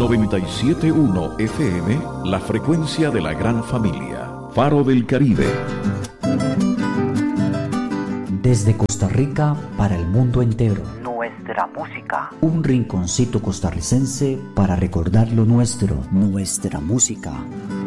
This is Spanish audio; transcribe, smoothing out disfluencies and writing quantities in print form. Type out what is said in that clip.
97.1 FM, la frecuencia de la gran familia. Faro del Caribe. Desde Costa Rica para el mundo entero. Nuestra música. Un rinconcito costarricense para recordar lo nuestro. Nuestra música.